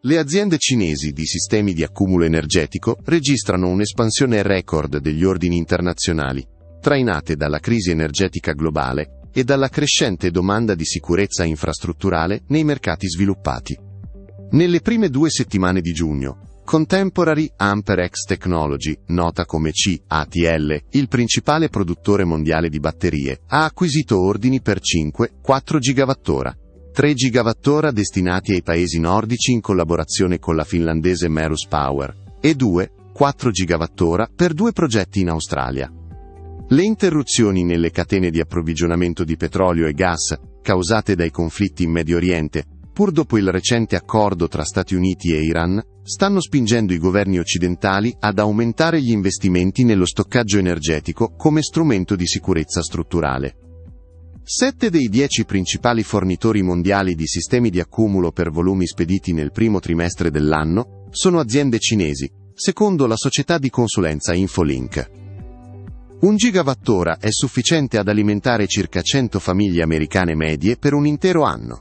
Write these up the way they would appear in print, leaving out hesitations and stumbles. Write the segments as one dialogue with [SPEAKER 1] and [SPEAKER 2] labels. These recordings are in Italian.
[SPEAKER 1] Le aziende cinesi di sistemi di accumulo energetico registrano un'espansione record degli ordini internazionali, trainate dalla crisi energetica globale e dalla crescente domanda di sicurezza infrastrutturale nei mercati sviluppati. Nelle prime 2 settimane di giugno, Contemporary Amperex Technology, nota come CATL, il principale produttore mondiale di batterie, ha acquisito ordini per 4 gigawattora. 3 gigawattora destinati ai paesi nordici in collaborazione con la finlandese Merus Power e 4 gigawattora per 2 progetti in Australia. Le interruzioni nelle catene di approvvigionamento di petrolio e gas, causate dai conflitti in Medio Oriente, pur dopo il recente accordo tra Stati Uniti e Iran, stanno spingendo i governi occidentali ad aumentare gli investimenti nello stoccaggio energetico come strumento di sicurezza strutturale. 7 dei 10 principali fornitori mondiali di sistemi di accumulo per volumi spediti nel primo trimestre dell'anno sono aziende cinesi, secondo la società di consulenza Infolink. 1 gigawattora è sufficiente ad alimentare circa 100 famiglie americane medie per un intero anno.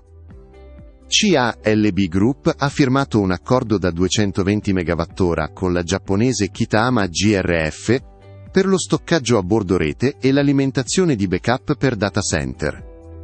[SPEAKER 1] CALB Group ha firmato un accordo da 220 megawattora con la giapponese Kitama GRF per lo stoccaggio a bordo rete e l'alimentazione di backup per data center.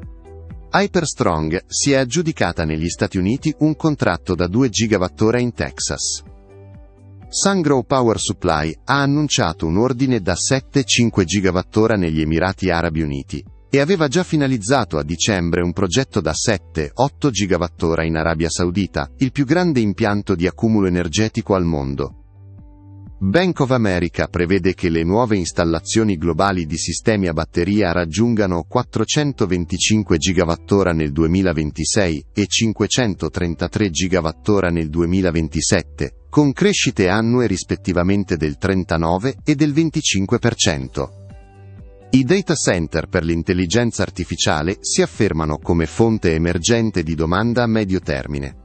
[SPEAKER 1] Hyperstrong si è aggiudicata negli Stati Uniti un contratto da 2 gigawattora in Texas. Sungrow Power Supply ha annunciato un ordine da 5 gigawattora negli Emirati Arabi Uniti e aveva già finalizzato a dicembre un progetto da 8 gigawattora in Arabia Saudita, il più grande impianto di accumulo energetico al mondo. Bank of America prevede che le nuove installazioni globali di sistemi a batteria raggiungano 425 gigawattora nel 2026 e 533 gigawattora nel 2027, con crescite annue rispettivamente del 39 e del 25%. I data center per l'intelligenza artificiale si affermano come fonte emergente di domanda a medio termine.